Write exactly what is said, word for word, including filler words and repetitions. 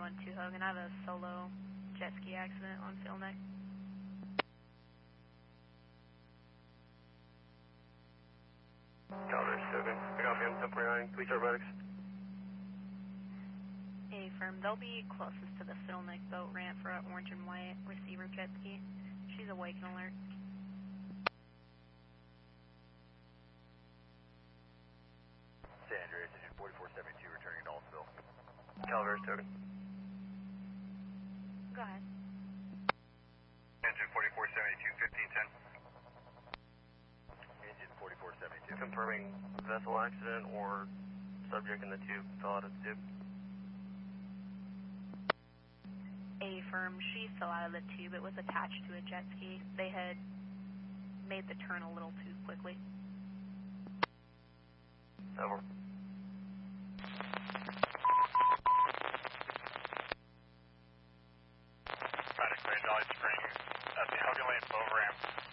one two Hogan. I have a solo jet ski accident on Field Neck. Calvary Hogan. We got him, ten forty-nine, police aerobatics. A firm, they'll be closest to the Field Neck boat ramp for an orange and white receiver jet ski. She's awake and alert. San Andreas, engine forty-four seventy-two, returning to Allsville. Calvary Hogan. Go ahead. Engine forty-four seventy-two, fifteen ten. Engine forty-four seventy-two. Confirming vessel accident or subject in the tube, fell out of the tube. A firm, she fell out of the tube. It was attached to a jet ski. They had made the turn a little too quickly. Over. Trying to explain Jolly Springs at the Hogan Lane boat ramp.